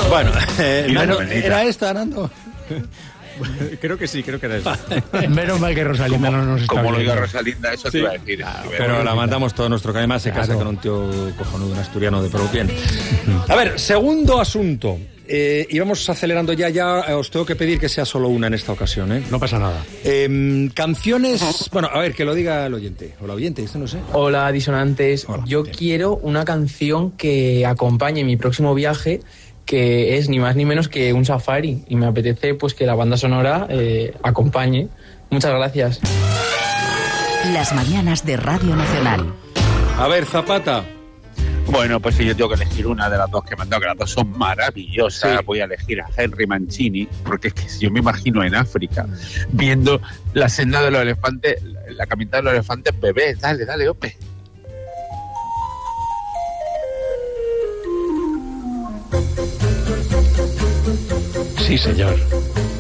Bueno, Nando, ¿era esta, Nando? Creo que sí, creo que era eso. Menos mal que Rosalinda no nos está Como lo viendo. diga Rosalinda, eso te iba a decir. Pero la mandamos todo nuestro, que además se casa con un tío cojonudo, un asturiano de pro bien. A ver, segundo asunto. Y vamos acelerando ya. Os tengo que pedir que sea solo una en esta ocasión, ¿eh? No pasa nada. Canciones... Bueno, a ver, que lo diga el oyente. O la oyente, esto no sé. Hola, disonantes. Hola. Yo quiero una canción que acompañe mi próximo viaje, que es ni más ni menos que un safari. Y me apetece pues que la banda sonora acompañe. Muchas gracias. Las mañanas de Radio Nacional. A ver, Zapata. Bueno, pues si yo tengo que elegir una de las dos que me han dado, que las dos son maravillosas, Sí. voy a elegir a Henry Mancini, porque es que yo me imagino en África, viendo la senda de los elefantes, la caminata de los elefantes bebés. Dale, Ope. Sí, señor.